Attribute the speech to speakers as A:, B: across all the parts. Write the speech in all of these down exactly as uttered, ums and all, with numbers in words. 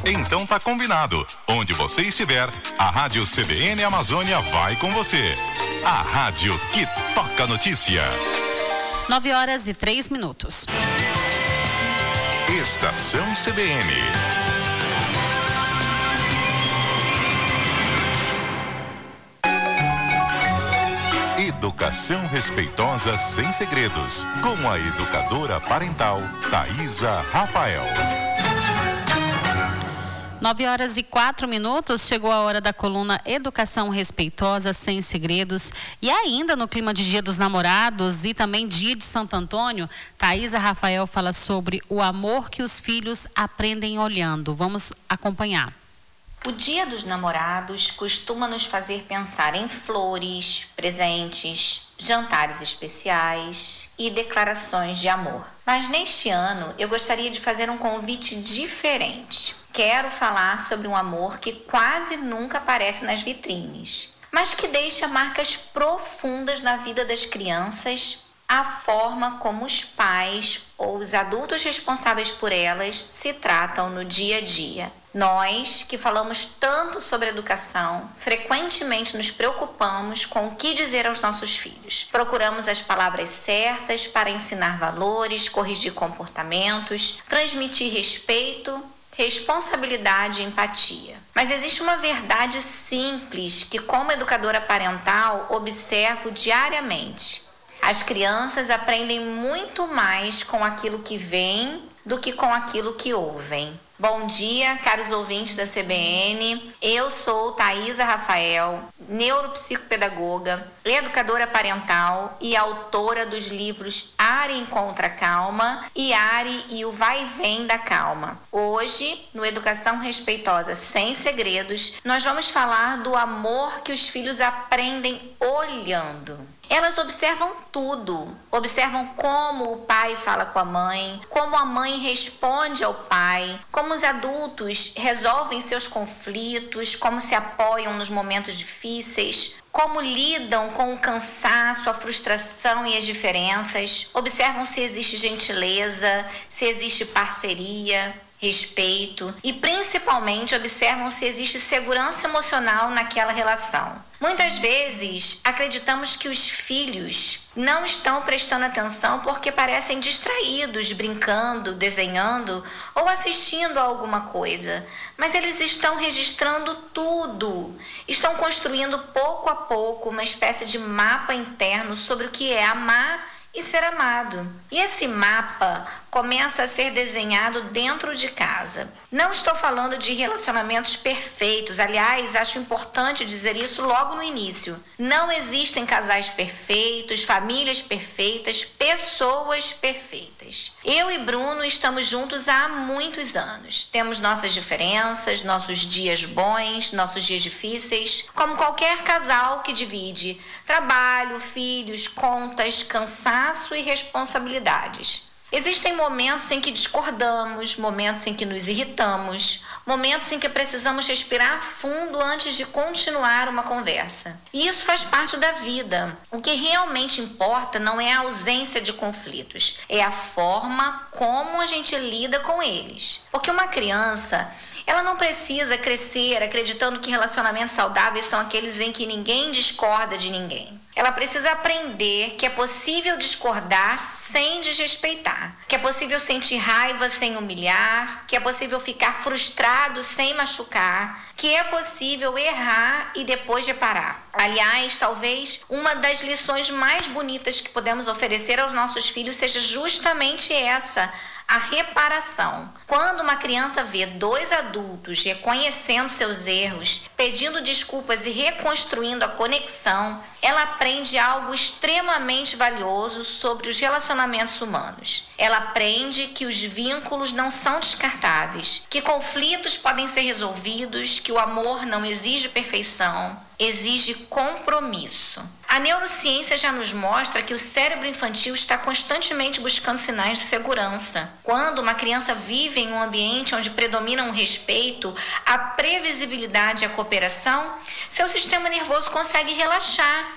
A: Então tá combinado. Onde você estiver, a Rádio C B N Amazônia vai com você. A rádio que toca notícia.
B: Nove horas e três minutos.
A: Estação C B N. Educação respeitosa sem segredos, com a educadora parental Thaisa Rafael.
B: Nove horas e quatro minutos, chegou a hora da coluna Educação Respeitosa Sem Segredos. E ainda no clima de Dia dos Namorados e também Dia de Santo Antônio, Thaisa Rafael fala sobre o amor que os filhos aprendem olhando. Vamos acompanhar.
C: O Dia dos Namorados costuma nos fazer pensar em flores, presentes, jantares especiais e declarações de amor. Mas neste ano eu gostaria de fazer um convite diferente. Quero falar sobre um amor que quase nunca aparece nas vitrines, mas que deixa marcas profundas na vida das crianças, a forma como os pais ou os adultos responsáveis por elas se tratam no dia a dia. Nós, que falamos tanto sobre educação, frequentemente nos preocupamos com o que dizer aos nossos filhos. Procuramos as palavras certas para ensinar valores, corrigir comportamentos, transmitir respeito, responsabilidade e empatia. Mas existe uma verdade simples que, como educadora parental, observo diariamente. As crianças aprendem muito mais com aquilo que veem do que com aquilo que ouvem. Bom dia, caros ouvintes da C B N. Eu sou Thaisa Rafael, neuropsicopedagoga, educadora parental e autora dos livros Ari Encontra Calma e Ari e o Vai e Vem da Calma. Hoje, no Educação Respeitosa Sem Segredos, nós vamos falar do amor que os filhos aprendem olhando. Elas observam tudo, observam como o pai fala com a mãe, como a mãe responde ao pai, como os adultos resolvem seus conflitos, como se apoiam nos momentos difíceis, como lidam com o cansaço, a frustração e as diferenças, observam se existe gentileza, se existe parceria, respeito e principalmente observam se existe segurança emocional naquela relação. Muitas vezes acreditamos que os filhos não estão prestando atenção porque parecem distraídos, brincando, desenhando ou assistindo a alguma coisa, mas eles estão registrando tudo, estão construindo pouco a pouco uma espécie de mapa interno sobre o que é amar e ser amado. E esse mapa começa a ser desenhado dentro de casa. Não estou falando de relacionamentos perfeitos, aliás, acho importante dizer isso logo no início. Não existem casais perfeitos, famílias perfeitas, pessoas perfeitas. Eu e Bruno estamos juntos há muitos anos. Temos nossas diferenças, nossos dias bons, nossos dias difíceis, como qualquer casal que divide trabalho, filhos, contas, cansaço e responsabilidades. Existem momentos em que discordamos, momentos em que nos irritamos, momentos em que precisamos respirar fundo antes de continuar uma conversa. E isso faz parte da vida. O que realmente importa não é a ausência de conflitos, é a forma como a gente lida com eles. Porque uma criança, ela não precisa crescer acreditando que relacionamentos saudáveis são aqueles em que ninguém discorda de ninguém. Ela precisa aprender que é possível discordar sem desrespeitar, que é possível sentir raiva sem humilhar, que é possível ficar frustrado sem machucar, que é possível errar e depois reparar. Aliás, talvez uma das lições mais bonitas que podemos oferecer aos nossos filhos seja justamente essa, a reparação. Quando uma criança vê dois adultos reconhecendo seus erros, pedindo desculpas e reconstruindo a conexão, ela aprende algo extremamente valioso sobre os relacionamentos humanos. Ela aprende que os vínculos não são descartáveis, que conflitos podem ser resolvidos, que o amor não exige perfeição, exige compromisso. A neurociência já nos mostra que o cérebro infantil está constantemente buscando sinais de segurança. Quando uma criança vive em um ambiente onde predominam o respeito, a previsibilidade e a cooperação, seu sistema nervoso consegue relaxar.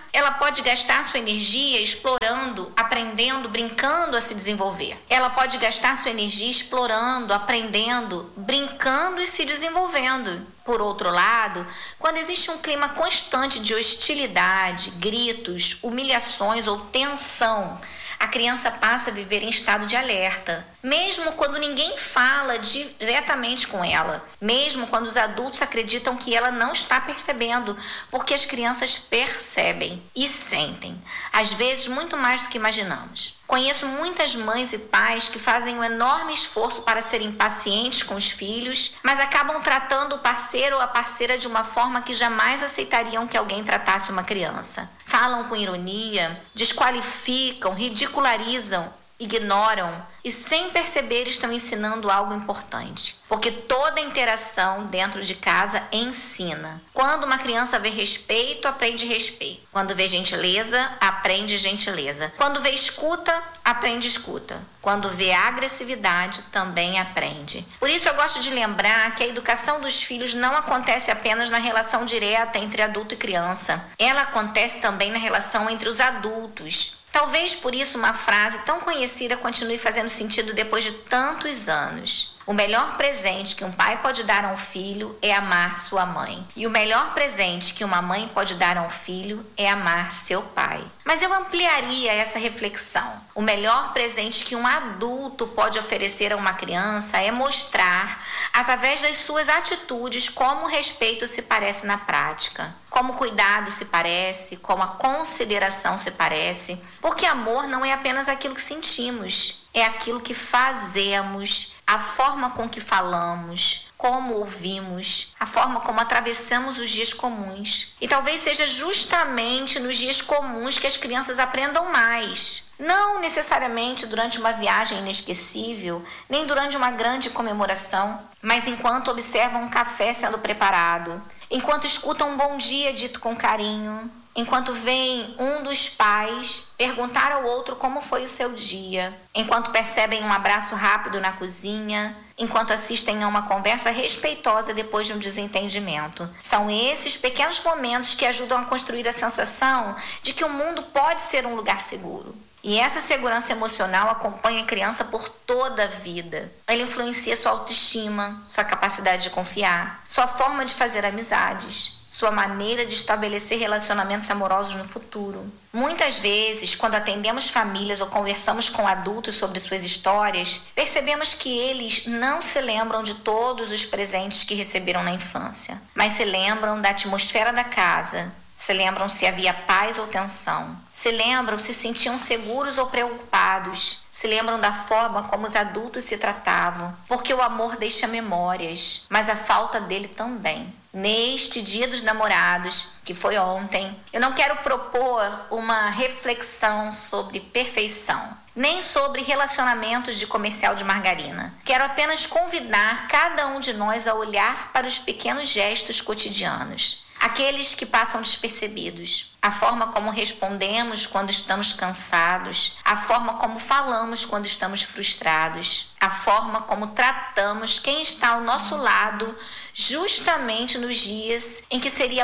C: Ela pode gastar sua energia explorando, aprendendo, brincando a se desenvolver. Ela pode gastar sua energia explorando, aprendendo, brincando e se desenvolvendo. Por outro lado, quando existe um clima constante de hostilidade, gritos, humilhações ou tensão, a criança passa a viver em estado de alerta, mesmo quando ninguém fala diretamente com ela, mesmo quando os adultos acreditam que ela não está percebendo, porque as crianças percebem e sentem, às vezes muito mais do que imaginamos. Conheço muitas mães e pais que fazem um enorme esforço para serem pacientes com os filhos, mas acabam tratando o parceiro ou a parceira de uma forma que jamais aceitariam que alguém tratasse uma criança. Falam com ironia, desqualificam, ridicularizam, ignoram e, sem perceber, estão ensinando algo importante. Porque toda interação dentro de casa ensina. Quando uma criança vê respeito, aprende respeito. Quando vê gentileza, aprende gentileza. Quando vê escuta, aprende escuta. Quando vê agressividade, também aprende. Por isso eu gosto de lembrar que a educação dos filhos não acontece apenas na relação direta entre adulto e criança. Ela acontece também na relação entre os adultos. Talvez por isso uma frase tão conhecida continue fazendo sentido depois de tantos anos. O melhor presente que um pai pode dar a um filho é amar sua mãe. E o melhor presente que uma mãe pode dar a um filho é amar seu pai. Mas eu ampliaria essa reflexão. O melhor presente que um adulto pode oferecer a uma criança é mostrar, através das suas atitudes, como o respeito se parece na prática, como o cuidado se parece, como a consideração se parece. Porque amor não é apenas aquilo que sentimos, é aquilo que fazemos, a forma com que falamos, como ouvimos, a forma como atravessamos os dias comuns. E talvez seja justamente nos dias comuns que as crianças aprendam mais. Não necessariamente durante uma viagem inesquecível, nem durante uma grande comemoração, mas enquanto observam um café sendo preparado, enquanto escutam um bom dia dito com carinho, enquanto veem um dos pais perguntar ao outro como foi o seu dia, enquanto percebem um abraço rápido na cozinha, enquanto assistem a uma conversa respeitosa depois de um desentendimento. São esses pequenos momentos que ajudam a construir a sensação de que o mundo pode ser um lugar seguro. E essa segurança emocional acompanha a criança por toda a vida. Ela influencia sua autoestima, sua capacidade de confiar, sua forma de fazer amizades, sua maneira de estabelecer relacionamentos amorosos no futuro. Muitas vezes, quando atendemos famílias ou conversamos com adultos sobre suas histórias, percebemos que eles não se lembram de todos os presentes que receberam na infância, mas se lembram da atmosfera da casa, se lembram se havia paz ou tensão, se lembram se sentiam seguros ou preocupados, se lembram da forma como os adultos se tratavam, porque o amor deixa memórias, mas a falta dele também. Neste Dia dos Namorados, que foi ontem, eu não quero propor uma reflexão sobre perfeição, nem sobre relacionamentos de comercial de margarina. Quero apenas convidar cada um de nós a olhar para os pequenos gestos cotidianos, aqueles que passam despercebidos, a forma como respondemos quando estamos cansados, a forma como falamos quando estamos frustrados, a forma como tratamos quem está ao nosso lado justamente nos dias em que seria